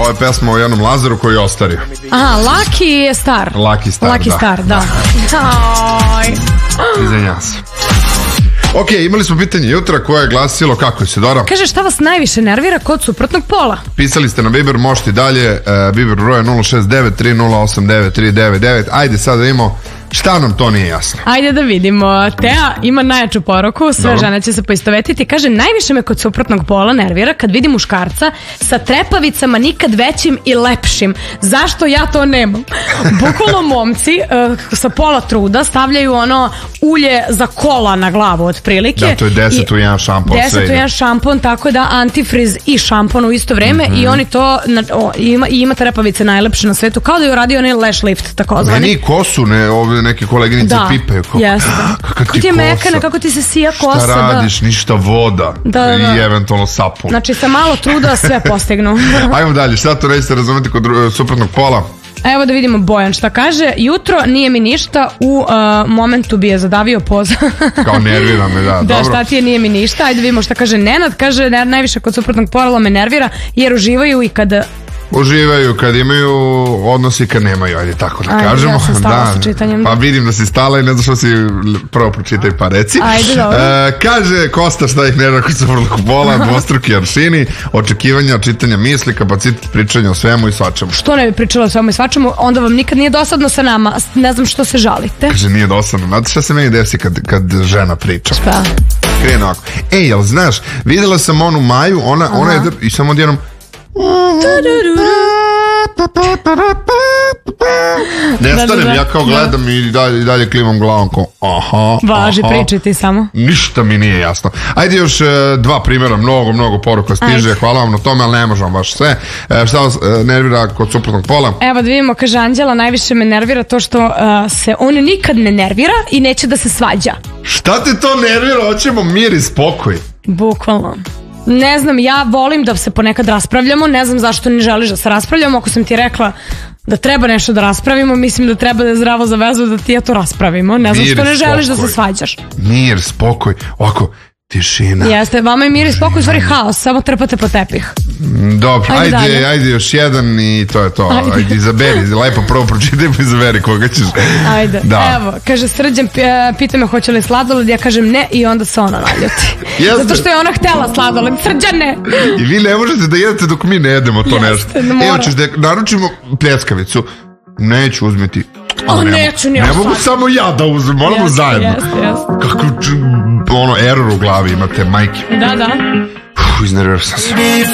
Ovo je pesma o jednom Lazaru koji je ostario. Aha, Lucky Star. Lucky Star, da. Izvinjam se. Ok, imali smo pitanje jutra koje je glasilo kako je, Sidora? Kaže, šta vas najviše nervira kod suprotnog pola? Pisali ste na Viber, možete dalje. Viber broj je 069-3089-399. Ajde sad da imamo šta nam to nije jasno. Ajde da vidimo. Tea ima najjaču poruku, sve žene će se poistovetiti. Kaže, najviše me kod suprotnog pola nervira kad vidim muškarca sa trepavicama nikad većim i lepšim. Zašto ja to nemam? Bukvalno momci sa pola truda stavljaju ono ulje za kola na glavu otprilike. Da, to je 10 u jedan šampon. 10 u jedan šampon, tako da antifriz i šampon u isto vreme i oni to ima trepavice najlepše na svetu, kao da je uradio onaj lash lift takozvani. Meni kosu, neke koleginice pipaju. Jeste. Kako ti je mekana, kako ti se sija kosa. Šta radiš, ništa voda i eventualno sapun. Znači sa malo truda sve postignu. Ajmo dalje, šta to nećete razumeti kod suprotnog pola? Evo da vidimo Bojan šta kaže. Jutro nije mi ništa, u momentu bi je zadavio poza. Kao nervira me, da. Da, šta ti je nije mi ništa. Ajde vidimo šta kaže Nenad. Kaže, najviše kod suprotnog pola me nervira jer uživaju i kada... Uživaju kad imaju odnos i kad nemaju, ajde tako da kažemo. Ja sam stala sa čitanjem. Pa vidim da si stala i ne znam što si prvo pročitaj pa reci. Ajde, dobro. Kaže Kosta šta ih nervira kod suprotnog pola, dvostruki aršini, očekivanja, čitanja misli, kapacitet pričanja o svemu i svačemu. Što ne bi pričala o svemu i svačemu, onda vam nikad nije dosadno sa nama, ne znam što se žalite. Kaže, nije dosadno, znate šta se meni desi kad žena priča? Šta? Krene ovako, jel znaš, videla sam onu Maju, ona je i samo odjednom nestanem, ja kao gledam i dalje klimam glavom kao važi, pričaj samo. Ništa mi nije jasno. Ajde još dva primjera, mnogo poruka stiže, hvala vam na tome, ali ne možemo baš sve. Šta vas nervira kod suprotnog pola? Evo da vidimo, kaže Anđela, najviše me nervira to što se on nikad ne nervira i neće da se svađa. Šta te to nervira? Hoćemo mir i spokoj. Bukvalno. Ne znam, ja volim da se ponekad raspravljamo, ne znam zašto ne želiš da se raspravljamo. Ako sam ti rekla da treba nešto da raspravimo, mislim da treba da je zdravo za vezu da ti ja to raspravimo. Ne znam što ne želiš da se svađaš. Mir, spokoj, ovako, tišina. Jeste, vama je mir i spokoj, u stvari haos, samo trpate po tepih. Dobro, ajde još jedan i to je to. Ajde, izaberi, lepo prvo pročitaj pa izaberi koga ćeš. Ajde, evo, kaže Srđan, pita me hoće li sladoled, ja kažem ne i onda se ona naljuti. Zato što je ona htela sladoled, Srđane! I vi ne možete da jedete dok mi ne jedemo to nešto. Evo ćeš da naručimo pljeskavicu, neću uzmeti. Neću ni ne mogu samo ja da uzmem, moramo zajedno. Kako error u glavi imate, majke. Da. Iznervio sam se.